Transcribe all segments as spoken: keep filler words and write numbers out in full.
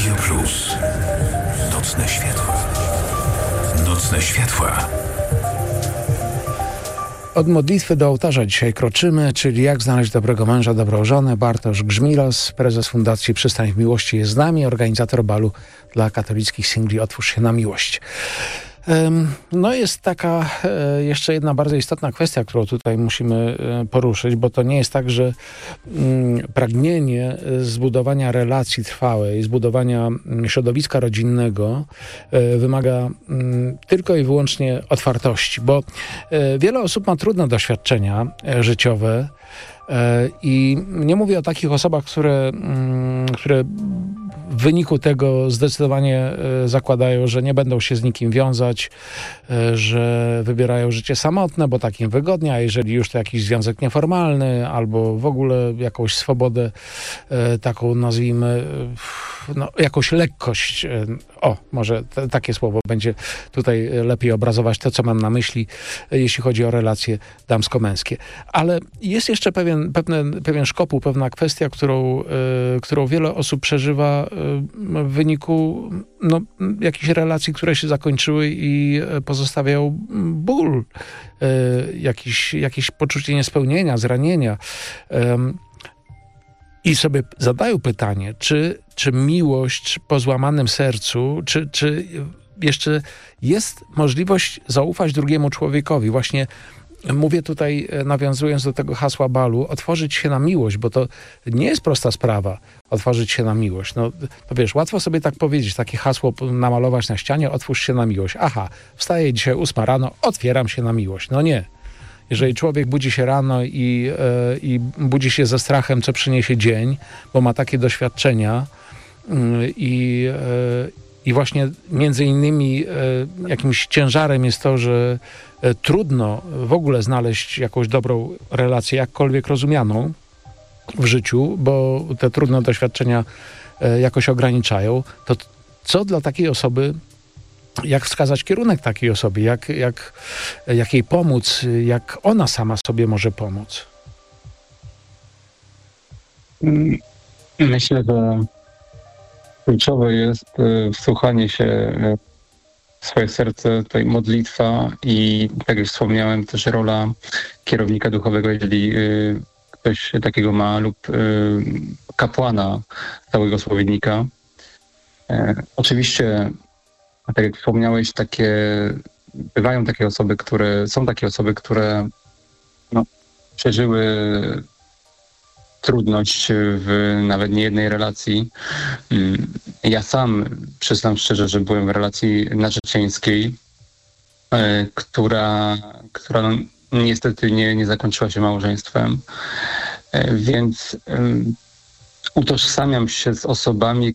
Radio Plus. Nocne światła. Nocne światła. Od modlitwy do ołtarza dzisiaj kroczymy, czyli jak znaleźć dobrego męża, dobrą żonę. Bartosz Grzmiros, prezes Fundacji Przystań w Miłości, jest z nami, organizator balu dla katolickich singli Otwórz się na miłość. No jest taka jeszcze jedna bardzo istotna kwestia, którą tutaj musimy poruszyć, bo to nie jest tak, że pragnienie zbudowania relacji trwałej, zbudowania środowiska rodzinnego wymaga tylko i wyłącznie otwartości, bo wiele osób ma trudne doświadczenia życiowe i nie mówię o takich osobach, które, które w wyniku tego zdecydowanie zakładają, że nie będą się z nikim wiązać, że wybierają życie samotne, bo tak im wygodnie, a jeżeli już to jakiś związek nieformalny albo w ogóle jakąś swobodę taką, nazwijmy, no, jakąś lekkość. O, może t- takie słowo będzie tutaj lepiej obrazować to, co mam na myśli, jeśli chodzi o relacje damsko-męskie. Ale jest jeszcze pewien, pewne, pewien szkopuł, pewna kwestia, którą, y, którą wiele osób przeżywa y, w wyniku no, jakichś relacji, które się zakończyły i pozostawiają ból, y, jakiś, jakieś poczucie niespełnienia, zranienia. Y, I sobie zadają pytanie, czy, czy miłość po złamanym sercu, czy, czy jeszcze jest możliwość zaufać drugiemu człowiekowi. Właśnie mówię tutaj, nawiązując do tego hasła balu, otworzyć się na miłość, bo to nie jest prosta sprawa, otworzyć się na miłość. No, to wiesz, łatwo sobie tak powiedzieć, takie hasło namalować na ścianie, otwórz się na miłość. Aha, wstaję dzisiaj ósma rano, otwieram się na miłość. No nie. Jeżeli człowiek budzi się rano i, yy, i budzi się ze strachem, co przyniesie dzień, bo ma takie doświadczenia yy, i, yy, i właśnie między innymi yy, jakimś ciężarem jest to, że yy, trudno w ogóle znaleźć jakąś dobrą relację, jakkolwiek rozumianą w życiu, bo te trudne doświadczenia yy, jakoś ograniczają, to co dla takiej osoby, jak wskazać kierunek takiej osobie, jak, jak, jak jej pomóc, jak ona sama sobie może pomóc? Myślę, że kluczowe jest wsłuchanie się w swoje serce, tutaj modlitwa i, tak jak wspomniałem, też rola kierownika duchowego, jeżeli ktoś takiego ma, lub kapłana całego spowiednika. Oczywiście, tak jak wspomniałeś, takie, bywają takie osoby, które, są takie osoby, które no, przeżyły trudność w nawet niejednej relacji. Ja sam przyznam szczerze, że byłem w relacji narzecieńskiej, która, która no, niestety nie, nie zakończyła się małżeństwem, więc utożsamiam się z osobami,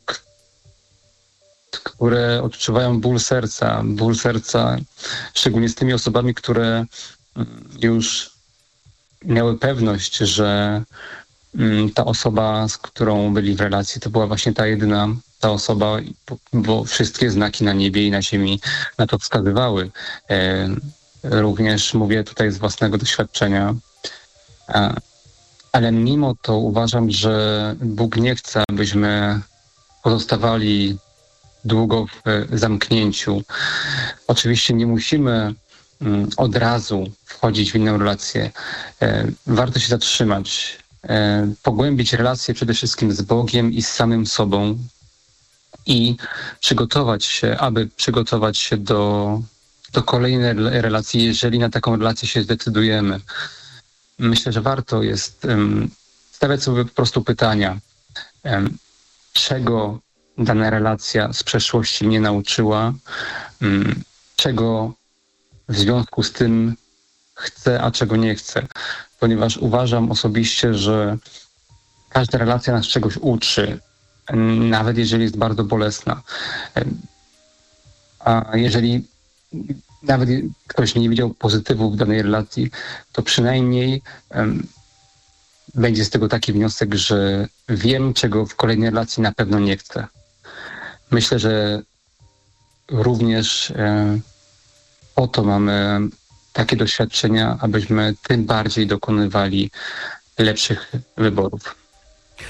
które odczuwają ból serca, ból serca, szczególnie z tymi osobami, które już miały pewność, że ta osoba, z którą byli w relacji, to była właśnie ta jedyna ta osoba, bo wszystkie znaki na niebie i na ziemi na to wskazywały. Również mówię tutaj z własnego doświadczenia, ale mimo to uważam, że Bóg nie chce, abyśmy pozostawali długo w zamknięciu. Oczywiście nie musimy od razu wchodzić w inną relację. Warto się zatrzymać, pogłębić relacje przede wszystkim z Bogiem i z samym sobą i przygotować się, aby przygotować się do, do kolejnej relacji, jeżeli na taką relację się zdecydujemy. Myślę, że warto jest stawiać sobie po prostu pytania, czego dana relacja z przeszłości mnie nauczyła, czego w związku z tym chcę, a czego nie chcę. Ponieważ uważam osobiście, że każda relacja nas czegoś uczy, nawet jeżeli jest bardzo bolesna. A jeżeli nawet ktoś nie widział pozytywów w danej relacji, to przynajmniej um, będzie z tego taki wniosek, że wiem, czego w kolejnej relacji na pewno nie chcę. Myślę, że również e, po to mamy takie doświadczenia, abyśmy tym bardziej dokonywali lepszych wyborów.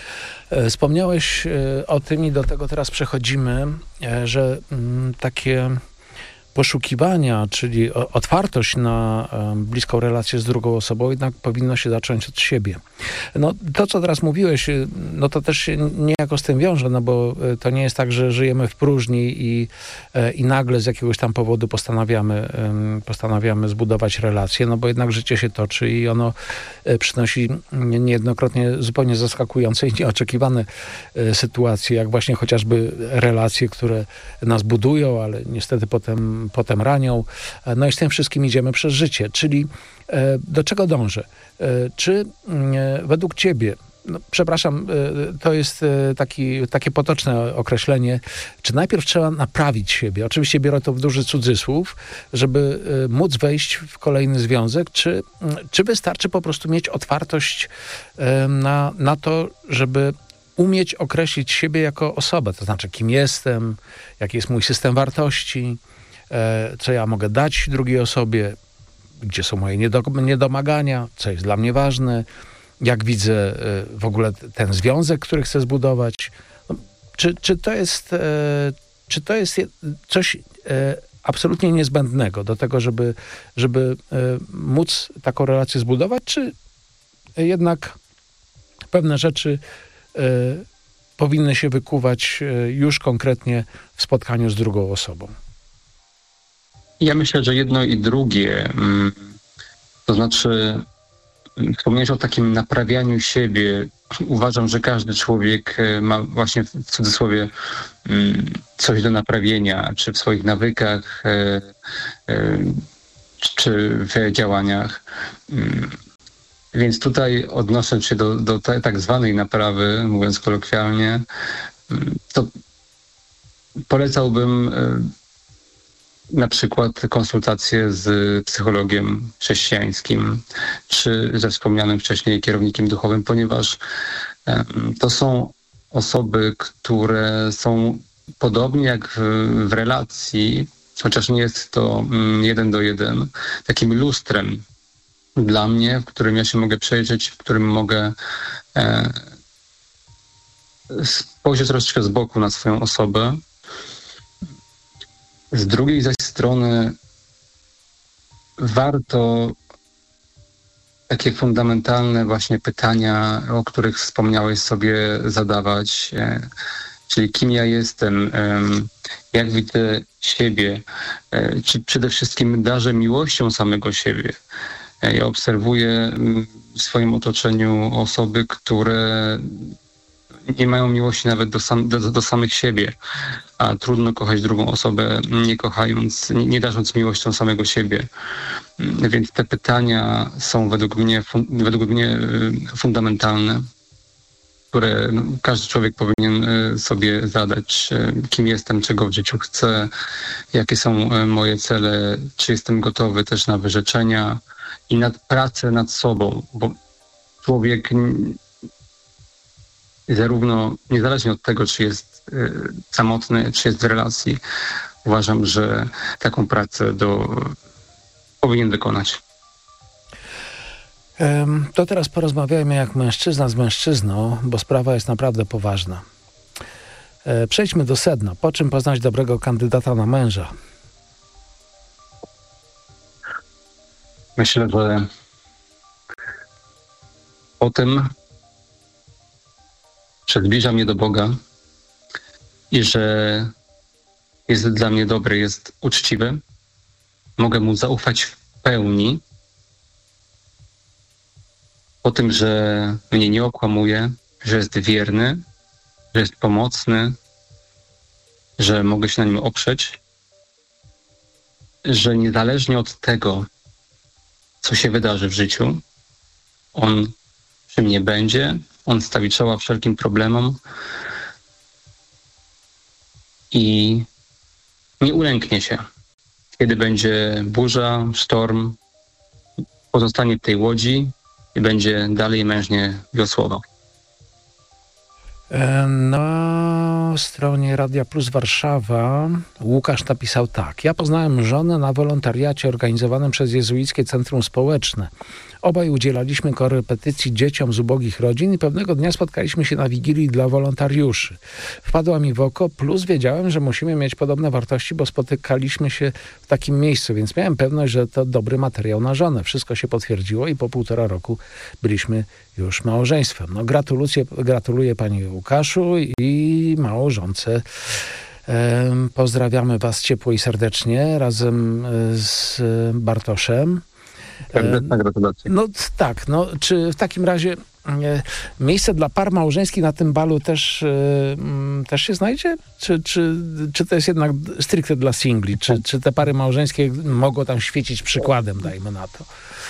Wspomniałeś o tym i do tego teraz przechodzimy, że takie poszukiwania, czyli otwartość na bliską relację z drugą osobą jednak powinno się zacząć od siebie. No to, co teraz mówiłeś, no to też się niejako z tym wiąże, no bo to nie jest tak, że żyjemy w próżni i, i nagle z jakiegoś tam powodu postanawiamy, postanawiamy zbudować relacje, no bo jednak życie się toczy i ono przynosi niejednokrotnie zupełnie zaskakujące i nieoczekiwane sytuacje, jak właśnie chociażby relacje, które nas budują, ale niestety potem potem ranią. No i z tym wszystkim idziemy przez życie. Czyli e, do czego dążę? E, czy e, według ciebie, no, przepraszam, e, to jest e, taki, takie potoczne określenie, czy najpierw trzeba naprawić siebie? Oczywiście biorę to w duży cudzysłów, żeby e, móc wejść w kolejny związek, czy, czy wystarczy po prostu mieć otwartość e, na, na to, żeby umieć określić siebie jako osobę, to znaczy kim jestem, jaki jest mój system wartości, co ja mogę dać drugiej osobie, gdzie są moje niedomagania, co jest dla mnie ważne, jak widzę w ogóle ten związek, który chcę zbudować. Czy, czy, to, jest, czy to jest coś absolutnie niezbędnego do tego, żeby, żeby móc taką relację zbudować, czy jednak pewne rzeczy powinny się wykuwać już konkretnie w spotkaniu z drugą osobą? Ja myślę, że jedno i drugie, to znaczy wspomniałeś o takim naprawianiu siebie. Uważam, że każdy człowiek ma właśnie w cudzysłowie coś do naprawienia, czy w swoich nawykach, czy w działaniach. Więc tutaj odnosząc się do, do te, tak zwanej naprawy, mówiąc kolokwialnie, to polecałbym na przykład konsultacje z psychologiem chrześcijańskim, czy ze wspomnianym wcześniej kierownikiem duchowym, ponieważ to są osoby, które są podobnie jak w, w relacji, chociaż nie jest to jeden do jeden, takim lustrem dla mnie, w którym ja się mogę przejrzeć, w którym mogę e, spojrzeć troszeczkę z boku na swoją osobę. Z drugiej zaś strony warto takie fundamentalne właśnie pytania, o których wspomniałeś, sobie zadawać, e, czyli kim ja jestem, e, jak widzę siebie, e, czy przede wszystkim darzę miłością samego siebie. Ja obserwuję w swoim otoczeniu osoby, które nie mają miłości nawet do, sam, do, do samych siebie, a trudno kochać drugą osobę, nie kochając, nie, nie darząc miłością samego siebie. Więc te pytania są według mnie, fun, według mnie fundamentalne, które no, każdy człowiek powinien sobie zadać, kim jestem, czego w życiu chcę, jakie są moje cele, czy jestem gotowy też na wyrzeczenia i nad pracę nad sobą, bo człowiek zarówno niezależnie od tego, czy jest y, samotny, czy jest w relacji, uważam, że taką pracę do, powinien wykonać. To teraz porozmawiajmy jak mężczyzna z mężczyzną, bo sprawa jest naprawdę poważna. Przejdźmy do sedna. Po czym poznać dobrego kandydata na męża? Myślę, że po tym, że zbliża mnie do Boga i że jest dla mnie dobry, jest uczciwy, mogę mu zaufać w pełni. Po tym, że mnie nie okłamuje, że jest wierny, że jest pomocny, że mogę się na nim oprzeć, że niezależnie od tego, co się wydarzy w życiu, on przy mnie będzie, on stawi czoła wszelkim problemom i nie ulęknie się. Kiedy będzie burza, sztorm, pozostanie w tej łodzi i będzie dalej mężnie wiosłował. Na stronie Radia Plus Warszawa Łukasz napisał tak. Ja poznałem żonę na wolontariacie organizowanym przez Jezuickie Centrum Społeczne. Obaj udzielaliśmy korepetycji dzieciom z ubogich rodzin i pewnego dnia spotkaliśmy się na wigilii dla wolontariuszy. Wpadła mi w oko, plus wiedziałem, że musimy mieć podobne wartości, bo spotykaliśmy się w takim miejscu, więc miałem pewność, że to dobry materiał na żonę. Wszystko się potwierdziło i po półtora roku byliśmy już małżeństwem. No gratuluję, gratuluję pani Łukaszu i małżonce. Pozdrawiamy was ciepło i serdecznie razem z Bartoszem. Serdeczna gratulacja. No tak, no czy w takim razie e, miejsce dla par małżeńskich na tym balu też, e, też się znajdzie? Czy, czy, czy to jest jednak stricte dla singli? Czy, czy te pary małżeńskie mogą tam świecić przykładem, dajmy na to?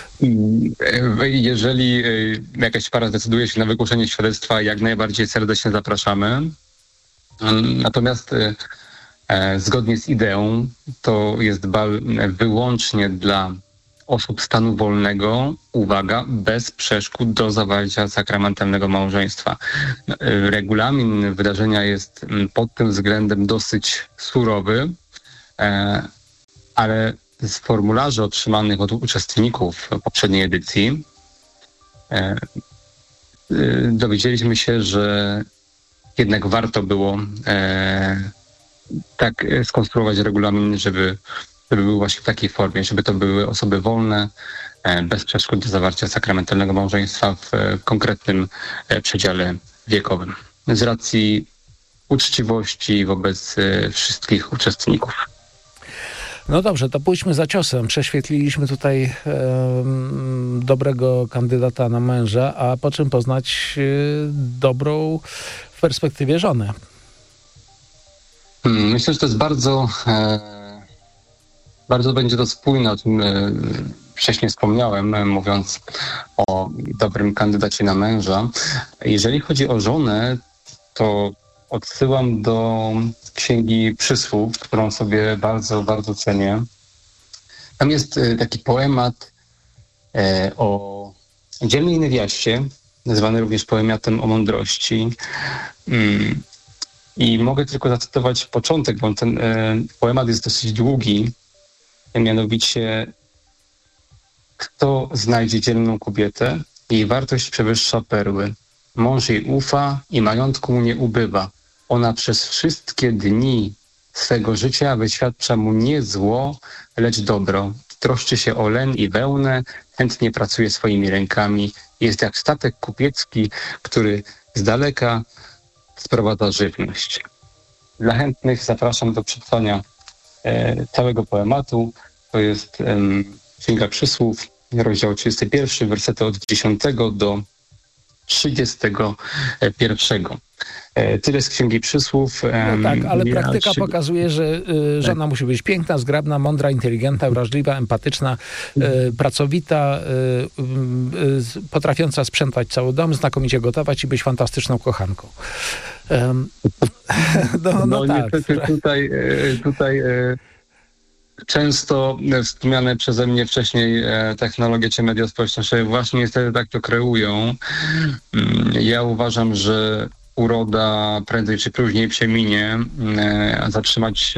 Jeżeli jakaś para zdecyduje się na wygłoszenie świadectwa, jak najbardziej serdecznie zapraszamy. Natomiast e, zgodnie z ideą to jest bal wyłącznie dla osób stanu wolnego, uwaga, bez przeszkód do zawarcia sakramentalnego małżeństwa. Regulamin wydarzenia jest pod tym względem dosyć surowy, e, ale z formularzy otrzymanych od uczestników poprzedniej edycji e, e, dowiedzieliśmy się, że jednak warto było e, tak skonstruować regulamin, żeby, żeby był właśnie w takiej formie, żeby to były osoby wolne, e, bez przeszkód do zawarcia sakramentalnego małżeństwa w e, konkretnym e, przedziale wiekowym. Z racji uczciwości wobec e, wszystkich uczestników. No dobrze, to pójdźmy za ciosem. Prześwietliliśmy tutaj e, dobrego kandydata na męża, a po czym poznać e, dobrą w perspektywie żonę? Hmm, myślę, że to jest bardzo, e, bardzo będzie to spójne, o tym e, wcześniej wspomniałem, e, mówiąc o dobrym kandydacie na męża. Jeżeli chodzi o żonę, to odsyłam do Księgi Przysłów, którą sobie bardzo, bardzo cenię. Tam jest taki poemat o dzielnej niewiaście, nazwany również poematem o mądrości. I mogę tylko zacytować początek, bo ten poemat jest dosyć długi. Mianowicie, kto znajdzie dzielną kobietę, jej wartość przewyższa perły. Mąż jej ufa i majątku mu nie ubywa. Ona przez wszystkie dni swego życia wyświadcza mu nie zło, lecz dobro. Troszczy się o len i wełnę, chętnie pracuje swoimi rękami. Jest jak statek kupiecki, który z daleka sprowadza żywność. Dla chętnych zapraszam do przeczytania e, całego poematu. To jest e, Księga Przysłów, rozdział trzydziesty pierwszy, wersety od dziesiątego do trzydziestego pierwszego. Tyle z Księgi Przysłów. No tak, ale ja praktyka się... pokazuje, że y, żona tak. musi być piękna, zgrabna, mądra, inteligentna, wrażliwa, empatyczna, y, pracowita, y, y, potrafiąca sprzątać cały dom, znakomicie gotować i być fantastyczną kochanką. Um, no, no, no tak. niestety tutaj, tutaj często wspomniane przeze mnie wcześniej technologie czy media społecznościowe właśnie niestety tak to kreują. Ja uważam, że uroda prędzej czy później przeminie, a zatrzymać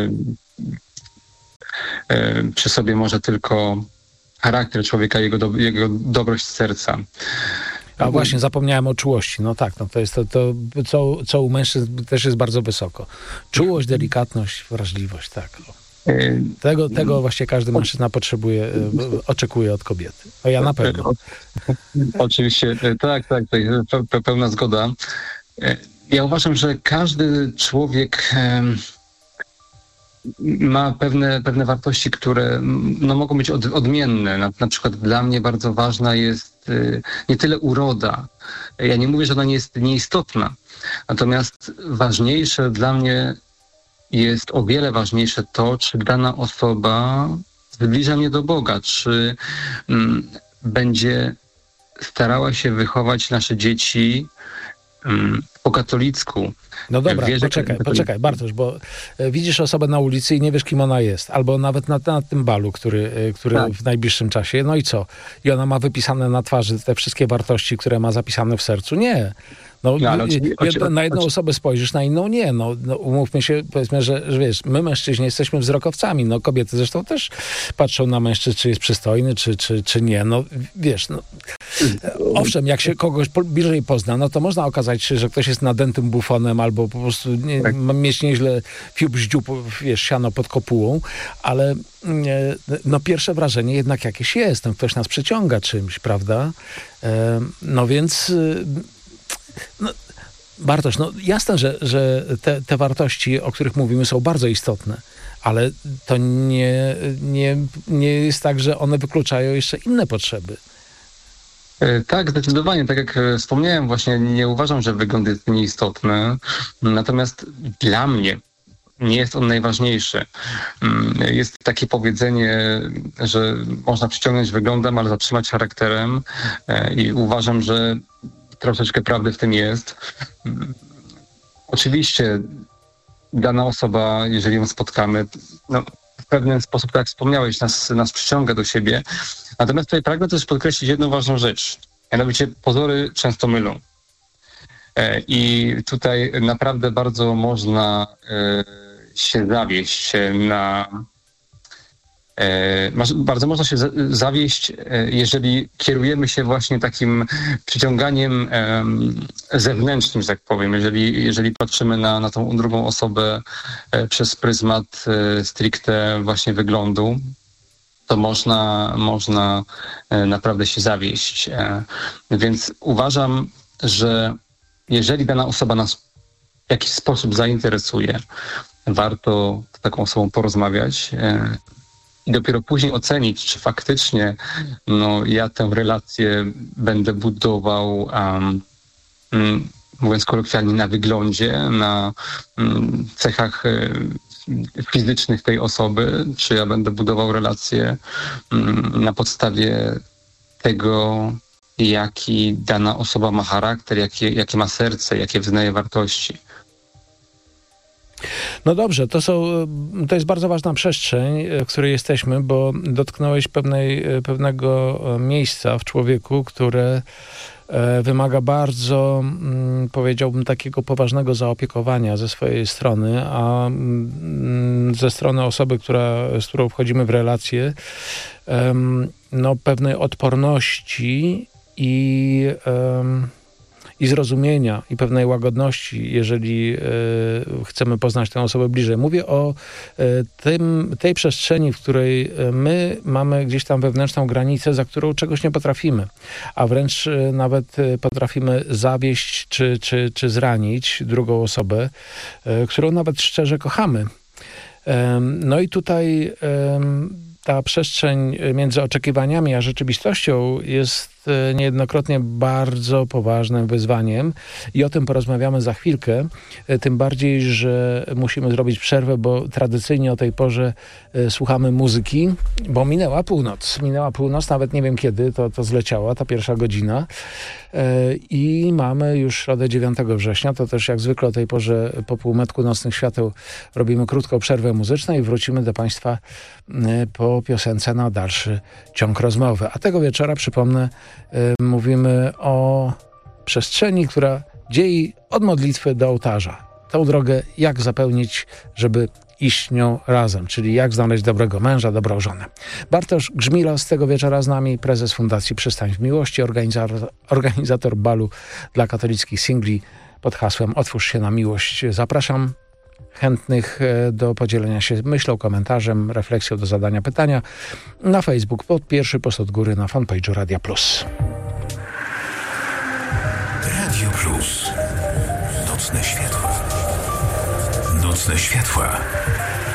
przy sobie może tylko charakter człowieka, jego, do, jego dobrość serca. A właśnie, zapomniałem o czułości. No tak, no to jest to, to co, co u mężczyzn też jest bardzo wysoko. Czułość, delikatność, wrażliwość, tak. Tego, tego właśnie każdy mężczyzna potrzebuje, oczekuje od kobiety. A ja na pewno. Oczywiście, tak, tak, to pełna zgoda. Ja uważam, że każdy człowiek ma pewne, pewne wartości, które no, mogą być od, odmienne. Na, na przykład dla mnie bardzo ważna jest nie tyle uroda. Ja nie mówię, że ona nie jest nieistotna. Natomiast ważniejsze dla mnie jest o wiele ważniejsze to, czy dana osoba zbliża mnie do Boga, czy mm, będzie starała się wychować nasze dzieci mm, po katolicku. No dobra, Wierzę, poczekaj, poczekaj, Bartosz, bo widzisz osobę na ulicy i nie wiesz, kim ona jest. Albo nawet na, na tym balu, który, który tak. w najbliższym czasie. No i co? I ona ma wypisane na twarzy te wszystkie wartości, które ma zapisane w sercu? Nie. No, No, ale y- oczywi- jedna, oczy- na jedną oczy- osobę spojrzysz, na inną nie. No, no umówmy się, powiedzmy, że, że wiesz, my mężczyźni jesteśmy wzrokowcami. No kobiety zresztą też patrzą na mężczyzn, czy jest przystojny, czy, czy, czy nie. No wiesz, no. Owszem, jak się kogoś po- bliżej pozna, no to można okazać się, że ktoś jest nadętym bufonem albo po prostu nie, Tak. ma mieć nieźle fiub ździób, wiesz, siano pod kopułą, ale e, no pierwsze wrażenie jednak jakieś jest. No, ktoś nas przyciąga czymś, prawda? E, no więc... y, No, Bartosz, no jasne, że, że te, te wartości, o których mówimy, są bardzo istotne, ale to nie, nie, nie jest tak, że one wykluczają jeszcze inne potrzeby. E, Tak, zdecydowanie. Tak jak e, wspomniałem, właśnie nie uważam, że wygląd jest nieistotny. Natomiast dla mnie nie jest on najważniejszy. Mm, Jest takie powiedzenie, że można przyciągnąć wyglądem, ale zatrzymać charakterem. E, I uważam, że troszeczkę prawdy w tym jest. Mm, Oczywiście dana osoba, jeżeli ją spotkamy, no, w pewien sposób, tak jak wspomniałeś, nas, nas przyciąga do siebie. Natomiast tutaj pragnę też podkreślić jedną ważną rzecz. Mianowicie pozory często mylą. E, I tutaj naprawdę bardzo można e, się zawieść na... e, masz- Bardzo można się za- zawieść, e, jeżeli kierujemy się właśnie takim przyciąganiem em, zewnętrznym, że tak powiem. Jeżeli, jeżeli patrzymy na, na tą drugą osobę e, przez pryzmat e, stricte właśnie wyglądu, to można, można e, naprawdę się zawieść. E, Więc uważam, że jeżeli dana osoba nas w jakiś sposób zainteresuje, warto z taką osobą porozmawiać e, i dopiero później ocenić, czy faktycznie no, ja tę relację będę budował, um, mm, mówiąc kolokwialnie, na wyglądzie, na mm, cechach e, fizycznych tej osoby, czy ja będę budował relację mm, na podstawie tego, jaki dana osoba ma charakter, jakie, jakie ma serce, jakie wyznaje wartości. No dobrze, to, są, to jest bardzo ważna przestrzeń, w której jesteśmy, bo dotknąłeś pewnej, pewnego miejsca w człowieku, które e, wymaga bardzo, mm, powiedziałbym, takiego poważnego zaopiekowania ze swojej strony, a mm, ze strony osoby, która, z którą wchodzimy w relację, em, no, pewnej odporności i... em, i zrozumienia, i pewnej łagodności, jeżeli e, chcemy poznać tę osobę bliżej. Mówię o e, tym, tej przestrzeni, w której e, my mamy gdzieś tam wewnętrzną granicę, za którą czegoś nie potrafimy, a wręcz e, nawet e, potrafimy zawieść czy, czy, czy zranić drugą osobę, e, którą nawet szczerze kochamy. E, no i tutaj e, ta przestrzeń między oczekiwaniami a rzeczywistością jest niejednokrotnie bardzo poważnym wyzwaniem i o tym porozmawiamy za chwilkę. Tym bardziej, że musimy zrobić przerwę, bo tradycyjnie o tej porze e, słuchamy muzyki, bo minęła północ. Minęła północ, nawet nie wiem kiedy to, to zleciała, ta pierwsza godzina. E, I mamy już środę dziewiątego września. To też jak zwykle o tej porze po półmetku nocnych świateł robimy krótką przerwę muzyczną i wrócimy do Państwa e, po piosence na dalszy ciąg rozmowy. A tego wieczora, przypomnę, y, mówimy o przestrzeni, która dzieli od modlitwy do ołtarza. Tą drogę jak zapełnić, żeby iść nią razem, czyli jak znaleźć dobrego męża, dobrą żonę. Bartosz Grzmila z tego wieczora z nami, prezes Fundacji Przystań w Miłości, organizator, organizator balu dla katolickich singli pod hasłem Otwórz się na miłość. Zapraszam chętnych do podzielenia się myślą, komentarzem, refleksją, do zadania pytania na Facebook pod pierwszy post od góry na fanpage'u Radia Plus. Radio Plus. Nocne światła. Nocne światła.